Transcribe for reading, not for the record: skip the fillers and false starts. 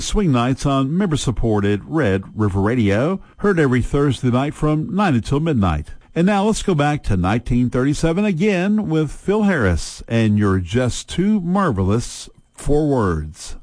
Swing Nights on member-supported Red River Radio, heard every Thursday night from 9 until midnight. And now let's go back to 1937 again with Phil Harris and You're Just Too Marvelous for Words.